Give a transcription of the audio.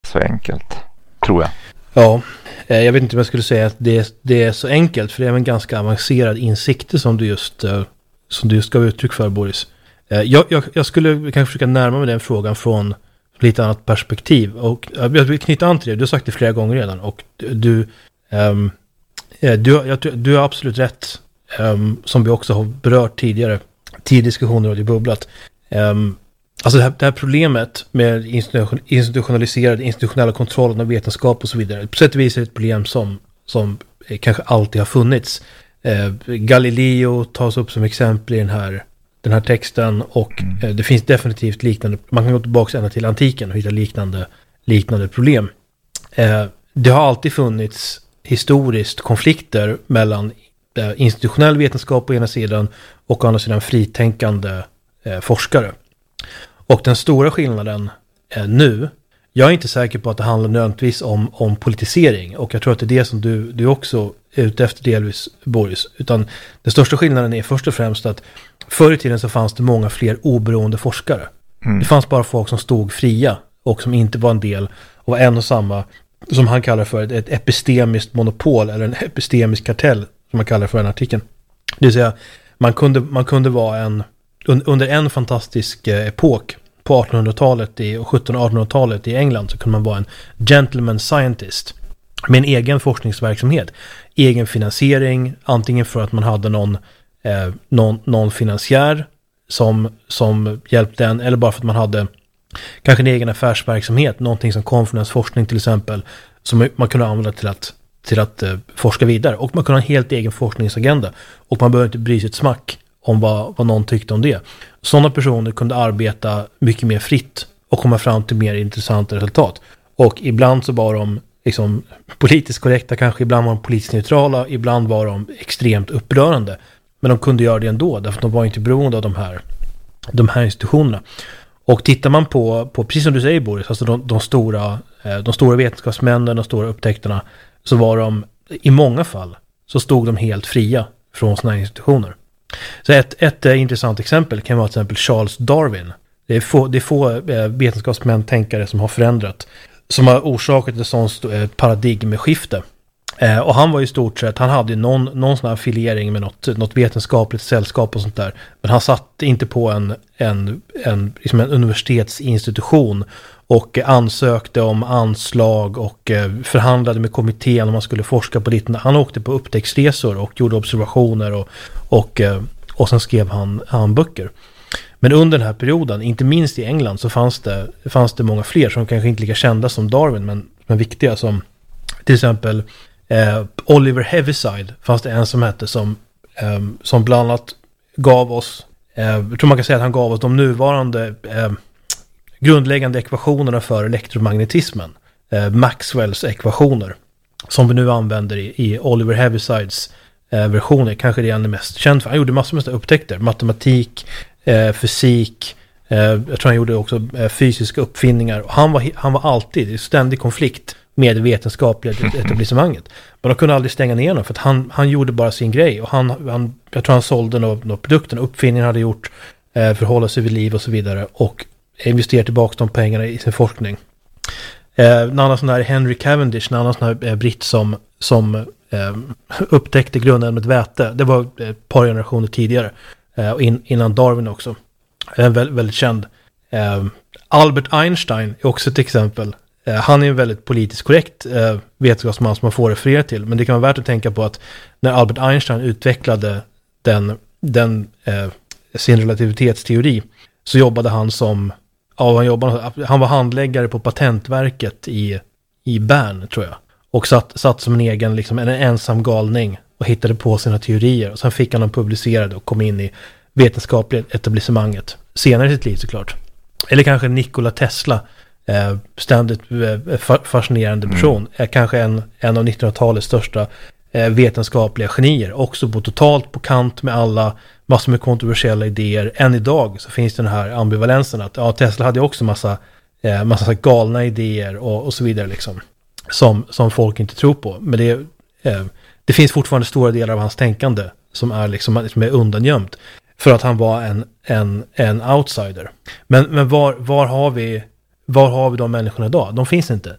så enkelt, tror jag. Ja, jag vet inte om jag skulle säga att det är så enkelt, för det är en ganska avancerad insikt som du just gav uttryck för, Boris. Jag skulle kanske försöka närma mig den frågan från lite annat perspektiv, och jag vill knyta an till det. Du har sagt det flera gånger redan, och du har absolut rätt, som vi också har berört tidigare diskussioner och i bubblat. Alltså det här problemet med institutionella kontrollen av vetenskap och så vidare, på sätt och vis är ett problem som kanske alltid har funnits. Galileo tas upp som exempel i den här texten, och det finns definitivt liknande. Man kan gå tillbaka ända till antiken och hitta liknande problem. Det har alltid funnits historiskt konflikter mellan institutionell vetenskap på ena sidan och å andra sidan fritänkande forskare. Och den stora skillnaden nu, jag är inte säker på att det handlar nödvändigtvis om politisering, och jag tror att det är det som du också är ute efter delvis, Boris, utan den största skillnaden är först och främst att förr i tiden så fanns det många fler oberoende forskare. Det fanns bara folk som stod fria och som inte var en del av en och samma, som han kallar för ett epistemiskt monopol, eller en epistemisk kartell som man kallar för den artikeln. Det vill säga, man kunde vara under en fantastisk epok på 1800-talet och 1700-1800-talet i England, så kunde man vara en gentleman scientist med en egen forskningsverksamhet, egen finansiering, antingen för att man hade någon finansiär som hjälpte en, eller bara för att man hade kanske en egen affärsverksamhet, någonting som konferensforskning till exempel, som man kunde använda till att forska vidare, och man kunde ha en helt egen forskningsagenda, och man behöver inte bry sig ett smack om vad någon tyckte om det. Sådana personer kunde arbeta mycket mer fritt och komma fram till mer intressanta resultat. Och ibland så var de liksom politiskt korrekta, kanske ibland var de politiskt neutrala, ibland var de extremt upprörande. Men de kunde göra det ändå, därför att de var inte beroende av de här institutionerna. Och tittar man på precis som du säger, Boris, alltså de stora vetenskapsmännen, de stora upptäckterna, så var de i många fall så stod de helt fria från sådana här institutioner. Så ett intressant exempel kan vara till exempel Charles Darwin. Det är få vetenskapsmän, tänkare som har förändrat, som har orsakat ett sådant paradigmskifte. Och han var i stort sett, han hade någon sån här affiliering med något vetenskapligt sällskap och sånt där. Men han satt inte på en universitetsinstitution och ansökte om anslag och förhandlade med kommittén om man skulle forska på ditt. Han åkte på upptäcktsresor och gjorde observationer och sen skrev han böcker. Men under den här perioden, inte minst i England, så fanns det många fler som kanske inte lika kända som Darwin, men viktiga, som till exempel Oliver Heaviside fanns det en som hette, som bland annat gav oss, jag tror man kan säga att han gav oss de nuvarande grundläggande ekvationerna för elektromagnetismen, Maxwells ekvationer, som vi nu använder i Oliver Heavisides versioner. Kanske det är den mest känd för. Han gjorde massor med upptäckter, matematik, fysik, jag tror han gjorde också fysiska uppfinningar, och han var alltid i ständig konflikt med det vetenskapliga etablissemanget. Men de kunde aldrig stänga ner honom, för att han gjorde bara sin grej, och jag tror han sålde några produkter, uppfinningen hade gjort, förhålla sig vid liv och så vidare, och investerat tillbaka de pengarna i sin forskning. En annan sån här Henry Cavendish, en annan sån här britt som upptäckte grundämnet väte. Det var ett par generationer tidigare, och innan Darwin också. Väldigt känd. Albert Einstein är också ett exempel. Han är en väldigt politiskt korrekt vetenskapsman som man får referera till. Men det kan vara värt att tänka på att när Albert Einstein utvecklade sin relativitetsteori, så jobbade han han var handläggare på Patentverket i Bern, tror jag. Och satt som en egen, liksom en ensam galning och hittade på sina teorier. Och sen fick han dem publicerade och kom in i vetenskapliga etablissemanget. Senare i sitt liv, såklart. Eller kanske Nikola Tesla, ständigt fascinerande person. Kanske en av 1900-talets största vetenskapliga genier. Också totalt på kant med alla, massor med kontroversiella idéer. Än idag så finns den här ambivalensen att Tesla hade också massa galna idéer och så vidare, liksom, som folk inte tror på. Men det finns fortfarande stora delar av hans tänkande som är undangömt, för att han var en outsider. Men var har vi de människorna idag? De finns inte.